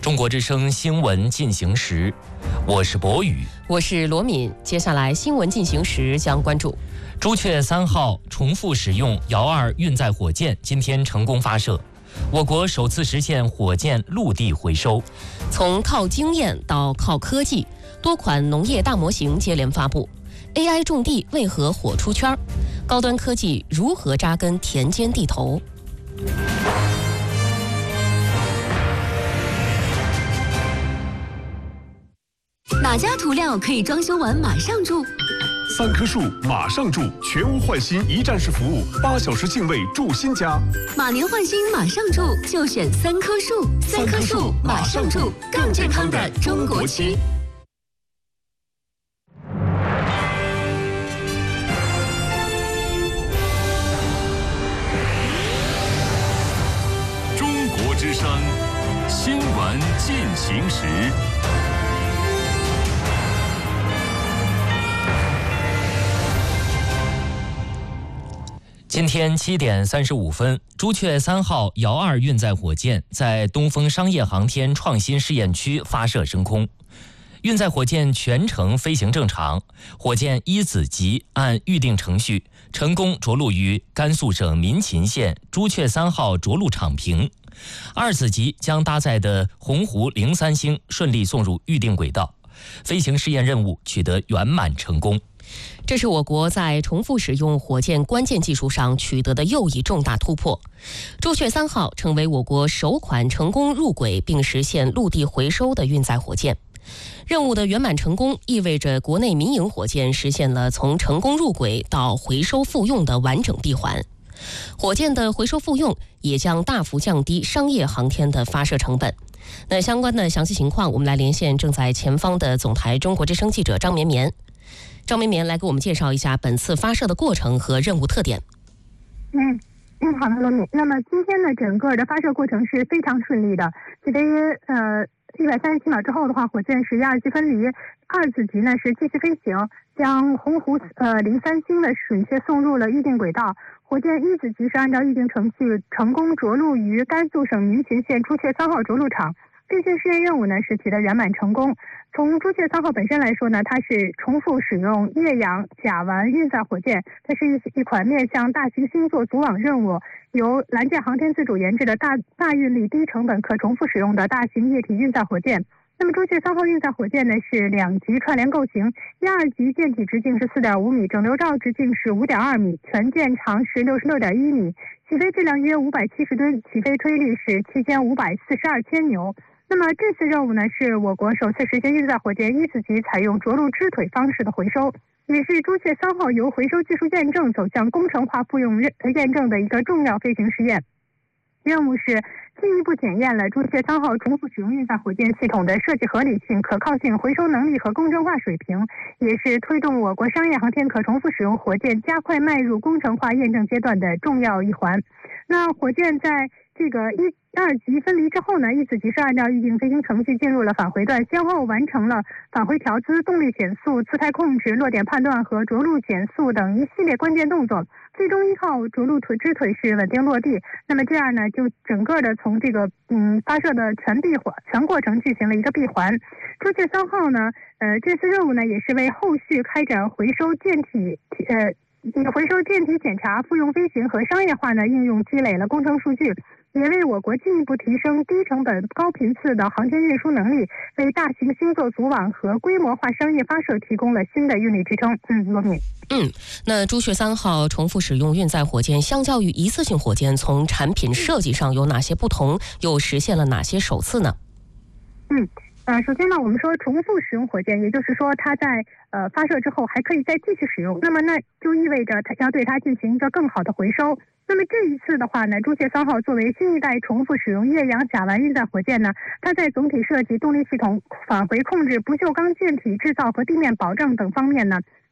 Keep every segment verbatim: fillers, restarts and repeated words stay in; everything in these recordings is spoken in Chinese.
中国之声新闻进行时，我是博宇， 我是罗敏。接下来新闻进行时将关注： 朱雀三号重复使用遥二运载火箭今天成功发射，我国首次实现火箭陆地回收。 从靠经验到靠科技，多款农业大模型接连发布。A I 种地为何火出圈？高端科技如何扎根田间地头？ 哪家涂料可以装修完马上住？ 三棵树马上住，全屋换新一站式服务，八小时净位住新家。 马年换新马上住，就选三棵树。三棵树马上住，更健康的中国区。 中国之声新闻进行时。 今天七点三十五分，朱雀三号遥二运载火箭在东风商业航天创新试验区发射升空。运载火箭全程飞行正常，火箭一子级按预定程序成功着陆于甘肃省民勤县朱雀三号着陆场坪，二子级将搭载的鸿鹄零三星顺利送入预定轨道，飞行试验任务取得圆满成功。 这是我国在重复使用火箭关键技术上取得的又一重大突破。朱雀三号成为我国首款成功入轨并实现陆地回收的运载火箭。任务的圆满成功意味着国内民营火箭实现了从成功入轨到回收复用的完整闭环。火箭的回收复用也将大幅降低商业航天的发射成本。那相关的详细情况，我们来连线正在前方的总台中国之声记者张绵绵。张绵绵来给我们介绍一下本次发射的过程和任务特点。 嗯嗯，好的，罗敏。那么今天呢，整个的发射过程是非常顺利的。记得呃一百三十七秒之后的话，火箭是一二级分离，二子级呢是继续飞行，将鸿鹄呃零三星的准确送入了预定轨道。火箭一子级是按照预定程序成功着陆于甘肃省民勤县朱雀三号着陆场。这些试验任务呢是取得圆满成功。从朱雀三号本身来说呢，它是重复使用液氧甲烷运载火箭，它是一一款面向大型星座组网任务，由蓝箭航天自主研制的大大运力、低成本、可重复使用的大型液体运载火箭。那么朱雀三号运载火箭呢是两级串联构型，一二级舰体直径是 四点五米，整流罩直径是 五点二米，全舰长是 六十六点一米，起飞质量约五百七十吨，起飞推力是七千五百四十二千牛。那么这次任务呢，是我国首次实现运载火箭一子级采用着陆支腿方式的回收，也是朱雀三号由回收技术验证走向工程化复用验证的一个重要飞行试验。任务是进一步检验了朱雀三号重复使用运载火箭系统的设计合理性、可靠性、回收能力和公正化水平，也是推动我国商业航天可重复使用火箭加快迈入工程化验证阶段的重要一环。那火箭在这个一二级分离之后呢，一子级是按照预定飞行程序进入了返回段，先后完成了返回调姿、动力减速、姿态控制、落点判断和着陆减速等一系列关键动作，最终依靠着陆腿支腿是稳定落地。那么这样呢，就整个的从这个嗯发射的全闭环全过程进行了一个闭环。朱雀三号呢，呃这次任务呢也是为后续开展回收舰体呃。回收舰体检查、复用飞行和商业化呢应用积累了工程数据，也为我国进一步提升低成本、高频次的航天运输能力，为大型星座组网和规模化商业发射提供了新的运力支撑。嗯，罗敏。 嗯，那朱雀三号重复使用运载火箭，相较于一次性火箭，从产品设计上有哪些不同？又实现了哪些首次呢？ 嗯。呃，首先呢，我们说重复使用火箭，也就是说它在呃发射之后还可以再继续使用，那么那就意味着它要对它进行一个更好的回收。那么这一次的话呢，朱雀三号作为新一代重复使用液氧甲烷运载火箭呢，它在总体设计、动力系统、返回控制、不锈钢舰体制造和地面保证等方面呢，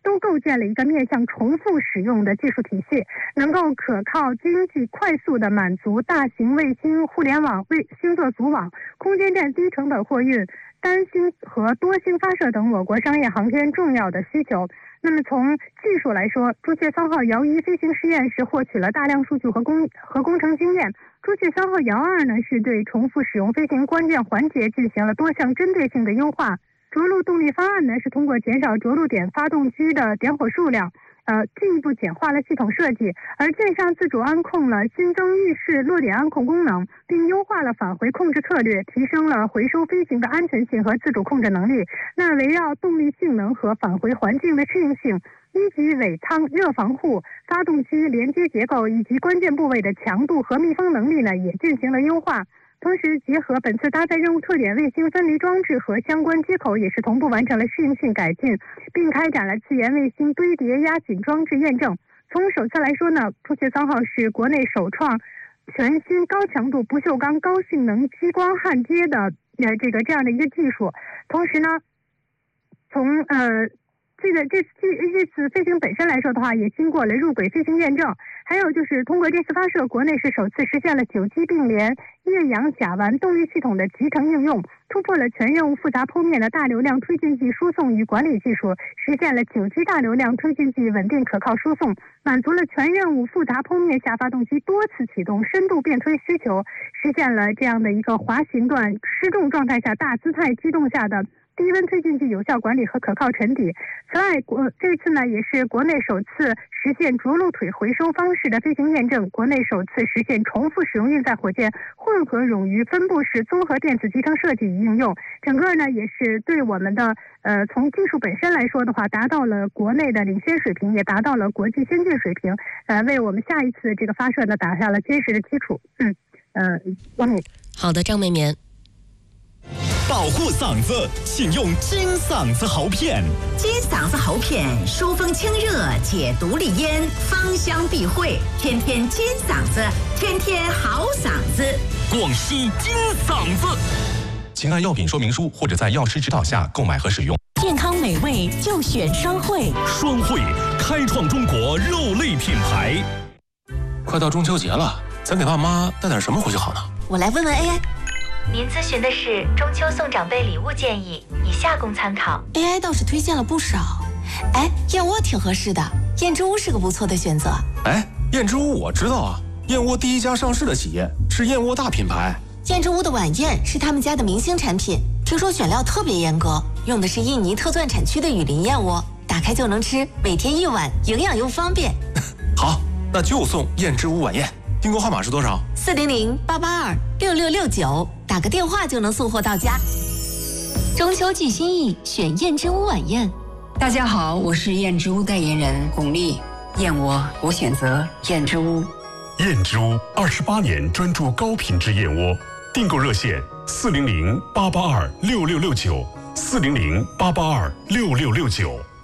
都构建了一个面向重复使用的技术体系，能够可靠、经济、快速地满足大型卫星、互联网、卫星座组网、空间站低成本货运、单星和多星发射等我国商业航天重要的需求。那么从技术来说，朱雀三号遥一飞行实验是获取了大量数据和工和工程经验。朱雀三号遥二呢，是对重复使用飞行关键环节进行了多项针对性的优化。着陆动力方案呢，是通过减少着陆点发动机的点火数量，呃，进一步简化了系统设计，而舰上自主安控了新增预示落点安控功能，并优化了返回控制策略，提升了回收飞行的安全性和自主控制能力。那围绕动力性能和返回环境的适应性，一级尾舱热防护、发动机连接结构以及关键部位的强度和密封能力呢，也进行了优化。同时，结合本次搭载任务特点卫星分离装置和相关接口，也是同步完成了适应性改进，并开展了自研卫星堆叠压紧装置验证。从首次来说呢，朱雀三号是国内首创全新高强度不锈钢高性能激光焊接的呃这个这样的一个技术。同时呢，从呃这个这这这次飞行本身来说的话，也经过了入轨飞行验证。还有就是通过这次发射，国内是首次实现了九机并联液氧甲烷动力系统的集成应用，突破了全任务复杂剖面的大流量推进剂输送与管理技术，实现了九机大流量推进剂稳定可靠输送，满足了全任务复杂剖面下发动机多次启动深度变推需求，实现了这样的一个滑行段失重状态下大姿态机动下的低温推进剂有效管理和可靠沉底。此外，国这次呢也是国内首次实现着陆腿回收方式的飞行验证，国内首次实现重复使用运载火箭混合冗余分布式综合电子集成设计与应用。整个呢也是对我们的呃从技术本身来说的话，达到了国内的领先水平，也达到了国际先进水平，呃，为我们下一次这个发射呢打下了坚实的基础。嗯，呃，王敏。 好的，张绵绵。 保护嗓子，请用金嗓子喉片。 金嗓子喉片疏风清热，解毒利咽，芳香避秽，天天金嗓子，天天好嗓子。 广西金嗓子，请按药品说明书或者在药师指导下购买和使用。 健康美味就选双汇， 双汇开创中国肉类品牌。 快到中秋节了，咱给爸妈带点什么回去好呢？ 我来问问 A I。 您咨询的是中秋送长辈礼物建议，以下供参考。 A I 倒是推荐了不少，哎，燕窝挺合适的，燕之屋是个不错的选择。 哎，燕之屋我知道啊，燕窝第一家上市的企业是燕窝大品牌。 燕之屋的晚宴是他们家的明星产品，听说选料特别严格，用的是印尼特钻产区的雨林燕窝，打开就能吃，每天一碗，营养又方便。 好，那就送燕之屋晚宴。订购号码是多少？ 四零零八八二六六六九，打个电话就能送货到家。 中秋寄心意，选燕之屋晚宴。 大家好，我是燕之屋代言人巩俐。燕窝，我选择燕之屋。 燕之屋二十八年专注高品质燕窝，订购热线四零零八八二六六六九，四零零八八二六六六九。